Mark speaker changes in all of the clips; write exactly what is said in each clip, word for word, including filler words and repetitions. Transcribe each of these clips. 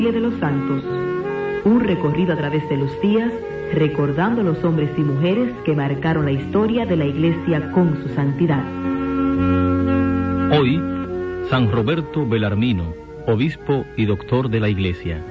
Speaker 1: de los Santos, un recorrido a través de los días, recordando a los hombres y mujeres que marcaron la historia de la Iglesia con su santidad.
Speaker 2: Hoy, San Roberto Belarmino, obispo y doctor de la Iglesia.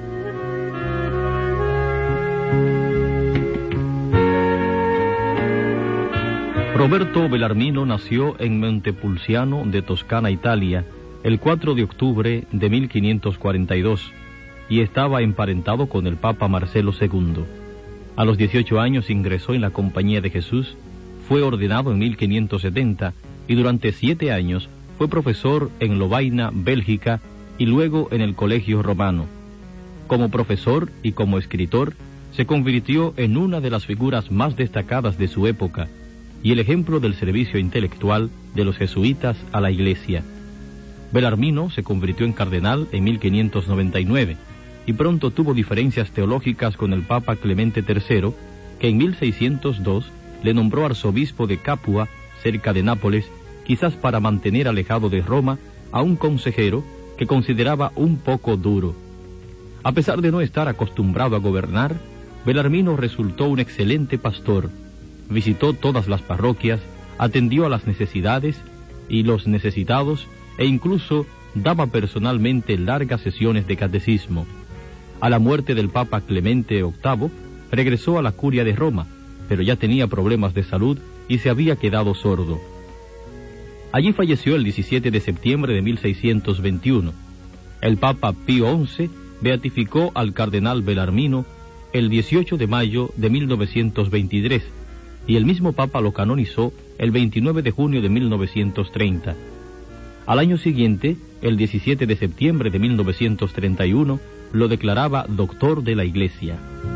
Speaker 2: Roberto Belarmino nació en Montepulciano de Toscana, Italia, el cuatro de octubre de mil quinientos cuarenta y dos, y estaba emparentado con el Papa Marcelo segundo. A los dieciocho años ingresó en la Compañía de Jesús, fue ordenado en mil quinientos setenta y durante siete años fue profesor en Lovaina, Bélgica, y luego en el Colegio Romano. Como profesor y como escritor, se convirtió en una de las figuras más destacadas de su época y el ejemplo del servicio intelectual de los jesuitas a la Iglesia. Belarmino se convirtió en cardenal en mil quinientos noventa y nueve y pronto tuvo diferencias teológicas con el Papa Clemente tercero, que en mil seiscientos dos le nombró arzobispo de Capua, cerca de Nápoles, quizás para mantener alejado de Roma a un consejero que consideraba un poco duro. A pesar de no estar acostumbrado a gobernar, Belarmino resultó un excelente pastor. Visitó todas las parroquias, atendió a las necesidades y los necesitados e incluso daba personalmente largas sesiones de catecismo. A la muerte del Papa Clemente octavo, regresó a la curia de Roma, pero ya tenía problemas de salud y se había quedado sordo. Allí falleció el diecisiete de septiembre de mil seiscientos veintiuno. El Papa Pío once beatificó al cardenal Belarmino el dieciocho de mayo de mil novecientos veintitrés, y el mismo Papa lo canonizó el veintinueve de junio de mil novecientos treinta. Al año siguiente, el diecisiete de septiembre de mil novecientos treinta y uno, lo declaraba doctor de la Iglesia.